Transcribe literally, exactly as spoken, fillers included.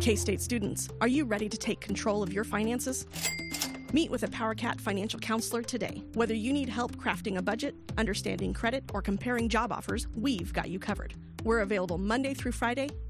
K-State students, are you ready to take control of your finances? Meet with a PowerCat financial counselor today. Whether you need help crafting a budget, understanding credit, or comparing job offers, we've got you covered. We're available Monday through Friday,